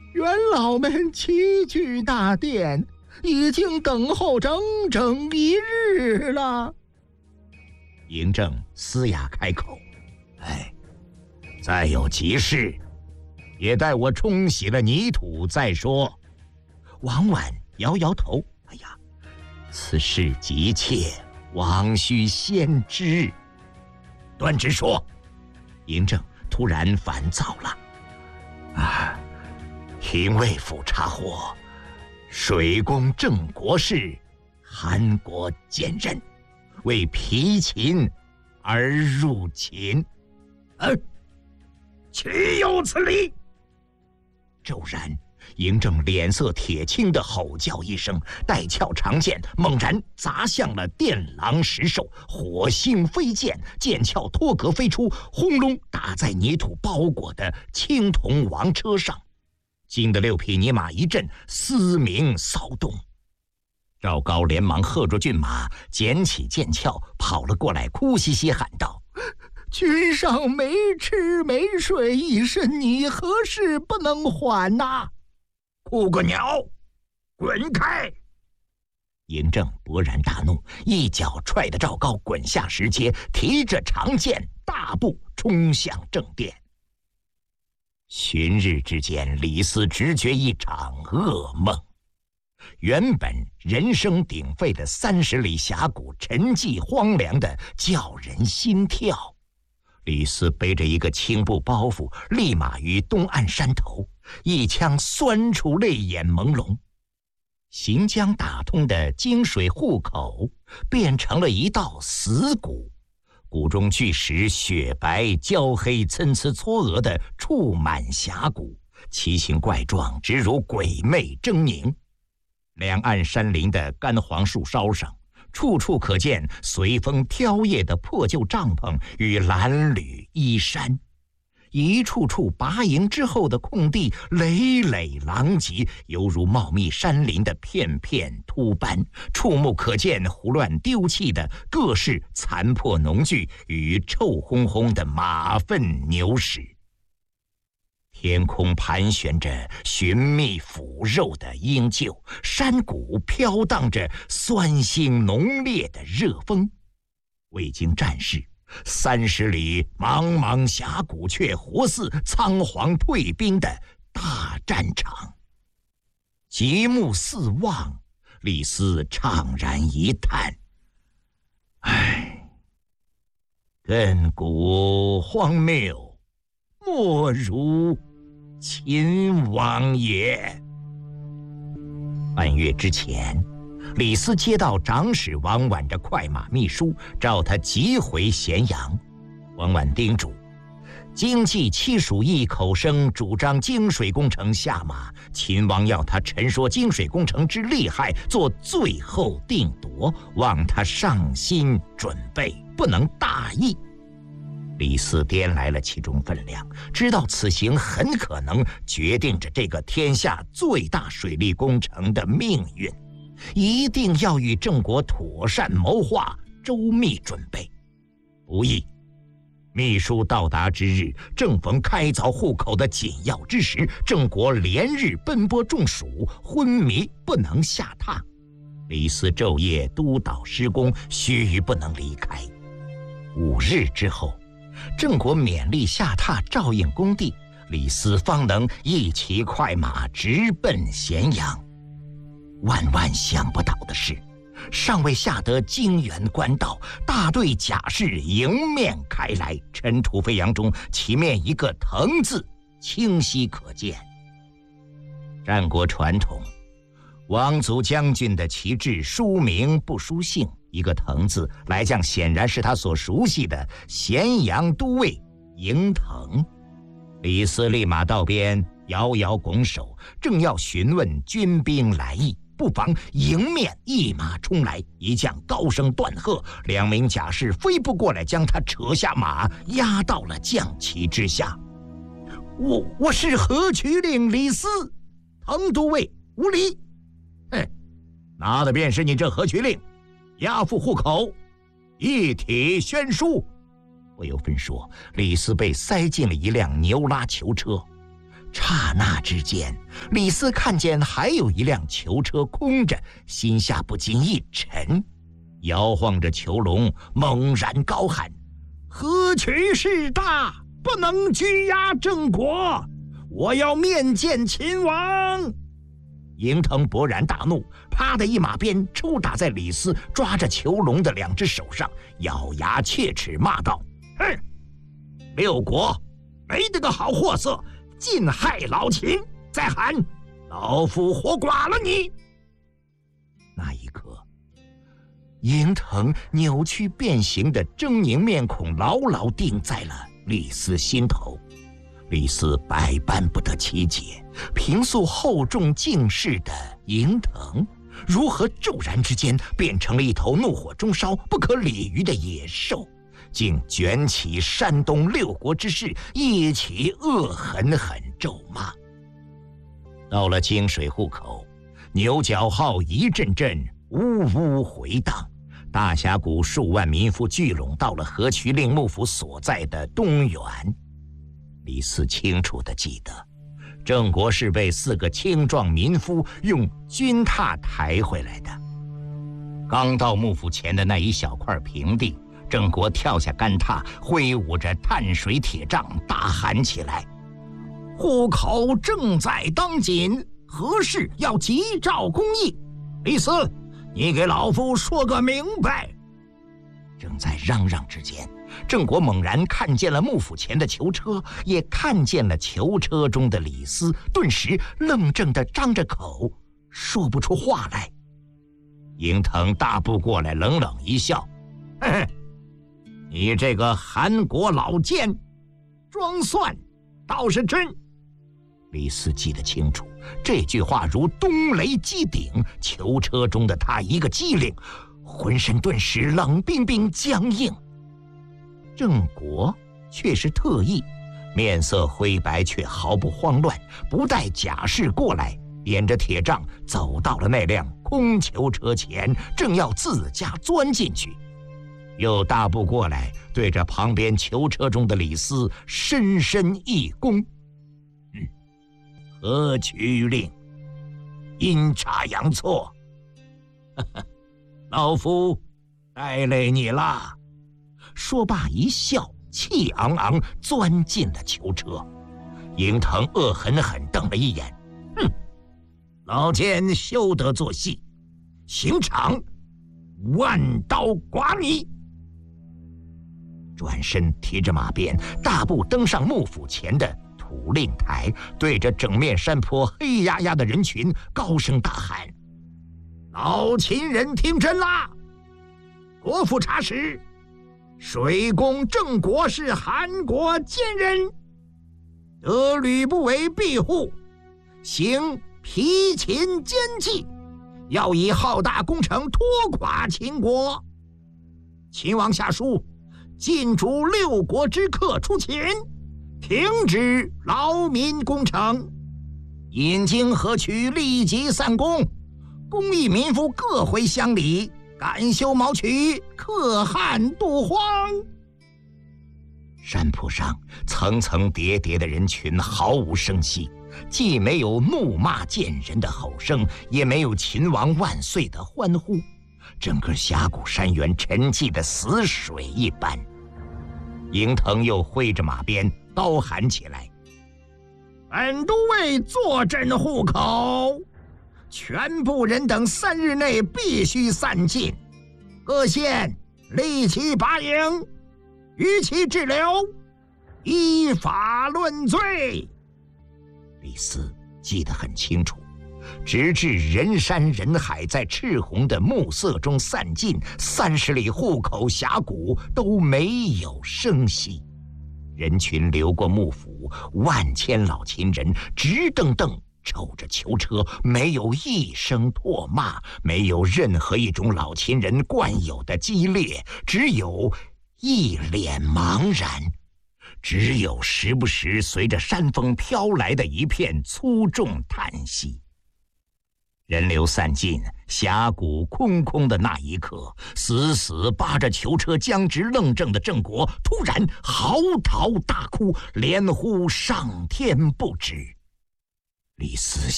元老们齐聚大殿，已经等候整整1日了。 嬴政嘶哑开口：“再有急事，也待我冲洗了泥土再说。”王婉摇摇头：“哎呀，此事急切，王须先知。”端直说。嬴政突然烦躁了：“廷尉府查获水宫正国事，韩国奸人为疲秦而入秦。”岂有此理！骤然，嬴政脸色铁青地吼叫一声，带鞘长剑猛然砸向了殿廊石兽，火星飞溅，剑鞘脱格飞出，轰隆打在泥土包裹的青铜王车上，惊得6匹泥马一阵嘶鸣骚动。赵高连忙喝住骏马，捡起剑鞘跑了过来，哭兮兮喊道：“ 君上没吃没睡一身泥，何事不能还呐？”“ 哭个鸟，滚开！”嬴政勃然大怒，一脚踹得赵高滚下石阶，提着长剑大步冲向正殿。旬日之间，李斯直觉一场噩梦。原本人声鼎沸的30里峡谷沉寂荒凉的叫人心跳。李斯背着一个青布包袱，立马于东岸山头，一枪酸出泪眼朦胧。行将打通的泾水户口变成了一道死谷，谷中巨石雪白焦黑，参差错额的触满峡谷，奇形怪状，直如鬼魅狰狞。两岸山林的干黄树梢上，处处可见随风飘曳的破旧帐篷与褴褛衣衫，一处处拔营之后的空地累累狼藉，犹如茂密山林的片片秃斑，触目可见胡乱丢弃的各式残破农具与臭烘烘的马粪牛屎。天空盘旋着寻觅腐肉的鹰鹫，山谷飘荡着酸腥浓烈的热风。未经战事，30里茫茫峡谷却活似仓皇退兵的大战场。极目四望，李斯怅然一叹：“亘古荒谬，莫如秦王也。”半月之前，李斯接到长史王绾的快马密书，召他急回咸阳。王绾叮嘱：经济戚蜀义口声主张泾水工程下马，秦王要他陈说泾水工程之厉害，做最后定夺，望他上心准备，不能大意。李斯掂来了其中分量，知道此行很可能决定着这个天下最大水利工程的命运，一定要与郑国妥善谋划，周密准备。不易，秘书到达之日，正逢开凿户口的紧要之时，郑国连日奔波中暑，昏迷不能下榻。李斯昼夜督导施工，须臾不能离开。5日之后，郑国勉力下榻照应工地，李斯方能一骑快马直奔咸阳。万万想不到的是，尚未下得泾原官道，大队甲士迎面开来，尘土飞扬中，其面一个腾字清晰可见。战国传统，王族将军的旗帜书名不书姓，一个腾字，来将显然是他所熟悉的咸阳都尉嬴腾。李斯立马到边，遥遥拱手，正要询问军兵来意，不妨迎面一马冲来，一将高声断喝，2名甲士飞步过来，将他扯下马，压到了将旗之下。我是河曲令李斯，滕都尉无礼。拿的便是你这河曲令，押赴户口，一体宣书。不由分说，李斯被塞进了一辆牛拉囚车。 刹那之间，李斯看见还有一辆囚车空着，心下不禁一沉，摇晃着囚笼，猛然高喊：“何取势大，不能拘押郑国！我要面见秦王！”嬴腾勃然大怒，啪的一马鞭抽打在李斯抓着囚笼的2只手上，咬牙切齿骂道：“哼！六国没得个好货色，尽害老秦！再喊，老夫活剐了你！”那一刻，嬴腾扭曲变形的狰狞面孔牢牢定在了李斯心头。李斯百般不得其解，平素厚重敬事的嬴腾，如何骤然之间变成了一头怒火中烧、不可理喻的野兽，竟卷起山东6国之势，一起恶狠狠咒骂。到了泾水户口，牛角号一阵阵呜呜回荡，大峡谷数万民夫聚拢到了河渠令幕府所在的东原。李斯清楚地记得，郑国是被4个青壮民夫用军榻抬回来的。刚到幕府前的那一小块平地，郑国跳下干榻，挥舞着碳水铁杖，大喊起来：“户口正在当紧，何事要急召公议？李斯，你给老夫说个明白！”正在嚷嚷之间，郑国猛然看见了幕府前的囚车，也看见了囚车中的李斯，顿时愣怔地张着口，说不出话来。嬴腾大步过来，冷冷一笑：“嘿嘿，你这个韩国老奸，装蒜倒是真。”李斯记得清楚，这句话如冬雷击顶，囚车中的他一个机灵，浑身顿时冷冰冰僵硬。郑国却是特意，面色灰白却毫不慌乱，不待甲士过来，点着铁杖走到了那辆空囚车前，正要自家钻进去，又大步过来，对着旁边囚车中的李斯深深一躬：“何渠令，阴差阳错，老夫带累你了。”说罢一笑，气昂昂钻进了囚车。嬴腾恶狠狠瞪了一眼：“哼，老奸休得做戏，刑场万刀剐你！”转身提着马鞭，大步登上幕府前的土令台，对着整面山坡黑压压的人群高声大喊：“老秦人听真啦！国府查实，水公郑国是韩国奸人，得吕不韦庇护，行疲秦奸计，要以浩大工程拖垮秦国。秦王下书，禁逐6国之客出秦，停止劳民工程，引京河渠立即散工，公益民夫各回乡里，赶修毛渠，可汗渡荒。”山坡上层层叠叠的人群毫无声息，既没有怒骂贱人的吼声，也没有秦王万岁的欢呼，整个峡谷山原沉寂的死水一般。嬴腾又挥着马鞭高喊起来：“本都尉坐镇户口，全部人等3日内必须散尽，各县立其拔营，于其滞留，依法论罪。”李斯记得很清楚，直至人山人海在赤红的暮色中散尽，30里户口峡谷都没有声息。人群流过幕府，万千老秦人直瞪瞪瞅着囚车，没有一声唾骂，没有任何一种老秦人惯有的激烈，只有一脸茫然，只有时不时随着山风飘来的一片粗重叹息。人流散尽，峡谷空空的那一刻，死死扒着囚车僵直愣怔的郑国突然嚎啕大哭，连呼上天不止。 离死